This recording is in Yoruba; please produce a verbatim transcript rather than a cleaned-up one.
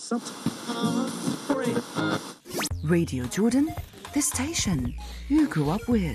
Radio Jordan, the station you grew up with.